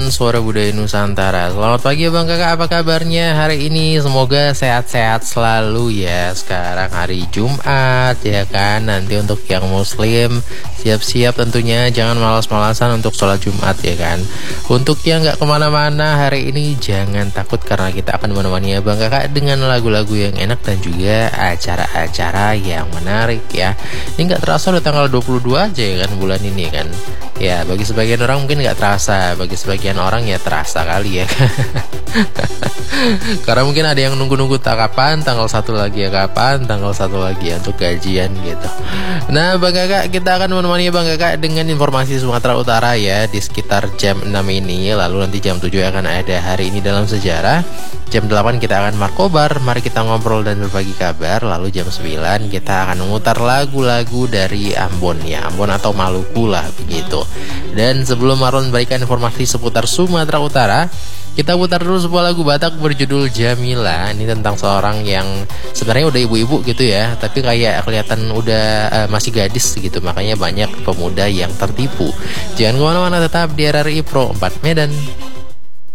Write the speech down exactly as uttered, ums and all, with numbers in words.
mendengarkan Suara Budaya Nusantara. Selamat pagi Bang Kakak, apa kabarnya hari ini? Semoga sehat-sehat selalu ya. Sekarang hari Jumat ya kan. Nanti untuk yang muslim siap-siap tentunya, jangan malas-malasan untuk sholat Jumat ya kan. Untuk yang gak kemana-mana hari ini jangan takut, karena kita akan menemani Bang Kakak dengan lagu-lagu yang enak dan juga acara-acara yang menarik ya. Ini gak terasa udah tanggal dua puluh dua aja ya kan, bulan ini kan. Ya, bagi sebagian orang mungkin nggak terasa, bagi sebagian orang ya terasa kali ya. Karena mungkin ada yang nunggu-nunggu tak kapan, tanggal satu lagi ya kapan, tanggal satu lagi ya untuk gajian gitu. Nah, Bang Kakak, kita akan menemani Bang Kakak dengan informasi Sumatera Utara ya di sekitar jam enam ini. Lalu nanti jam tujuh akan ada Hari Ini Dalam Sejarah. Jam delapan kita akan Markobar, mari kita ngobrol dan berbagi kabar. Lalu jam sembilan kita akan memutar lagu-lagu dari Ambon ya, Ambon atau Maluku lah begitu. Dan sebelum Marlon berikan informasi seputar Sumatera Utara, kita putar dulu sebuah lagu Batak berjudul Jamila. Ini tentang seorang yang sebenarnya udah ibu-ibu gitu ya, tapi kayak kelihatan udah uh, masih gadis gitu. Makanya banyak pemuda yang tertipu. Jangan kemana-mana, tetap di R R I Pro empat Medan.